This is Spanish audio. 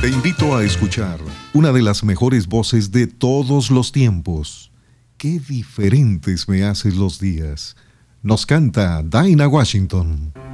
Te invito a escuchar una de las mejores voces de todos los tiempos. Qué diferentes me haces los días. Nos canta Dinah Washington.